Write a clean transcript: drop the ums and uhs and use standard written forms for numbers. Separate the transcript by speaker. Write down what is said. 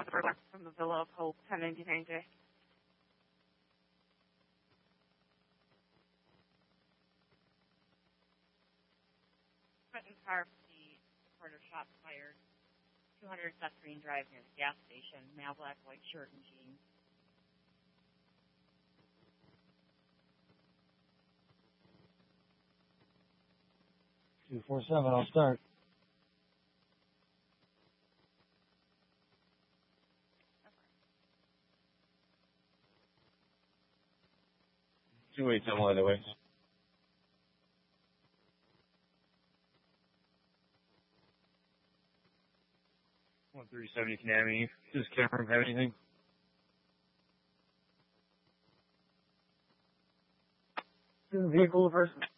Speaker 1: from the Villa of Hope, 1099J. Quentin car for the reporter shots fired. 200 Seth Green Drive near the gas station. Male black, white shirt and jeans.
Speaker 2: 247, I'll start.
Speaker 3: Two wait some other way. 137 East Avenue. Does Cameron have anything?
Speaker 2: Vehicle person.